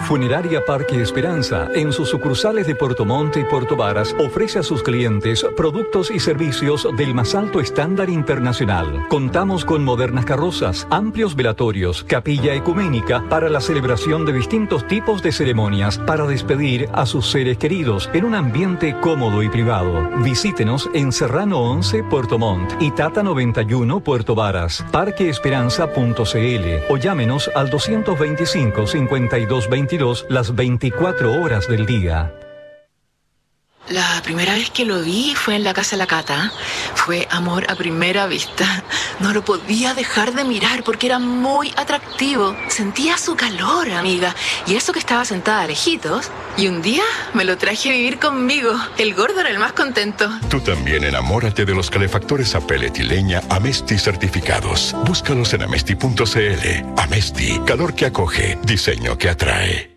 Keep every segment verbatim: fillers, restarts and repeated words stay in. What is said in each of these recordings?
Funeraria Parque Esperanza, en sus sucursales de Puerto Montt y Puerto Varas, ofrece a sus clientes productos y servicios del más alto estándar internacional. Contamos con modernas carrozas, amplios velatorios, capilla ecuménica para la celebración de distintos tipos de ceremonias para despedir a sus seres queridos en un ambiente cómodo y privado. Visítenos en Serrano once, Puerto Montt y Tata noventa y uno, Puerto Varas, parque esperanza punto c l o llámenos al doscientos veinticinco, cincuenta y dos veintidós las veinticuatro horas del día. La primera vez que lo vi fue en la casa de la Cata. Fue amor a primera vista. No lo podía dejar de mirar porque era muy atractivo. Sentía su calor, amiga. Y eso que estaba sentada a lejitos. Y un día me lo traje a vivir conmigo. El gordo era el más contento. Tú también enamórate de los calefactores a pellet y leña Amesti certificados. Búscalos en amesti punto c l. Amesti, calor que acoge, diseño que atrae.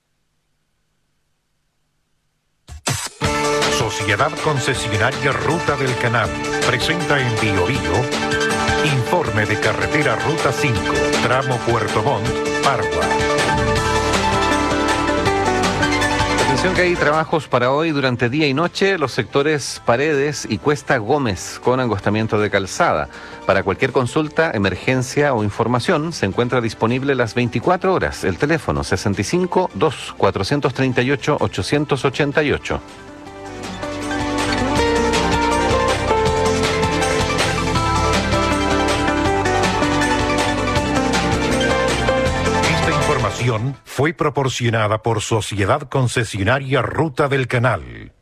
Sociedad Concesionaria Ruta del Canal presenta en Bio Bio informe de carretera Ruta cinco, tramo Puerto Montt, Pargua. Atención que hay trabajos para hoy durante día y noche, los sectores Paredes y Cuesta Gómez con angostamiento de calzada. Para cualquier consulta, emergencia o información se encuentra disponible las veinticuatro horas. El teléfono sesenta y cinco, dos, cuatrocientos treinta y ocho, ochocientos ochenta y ocho. Fue proporcionada por Sociedad Concesionaria Ruta del Canal.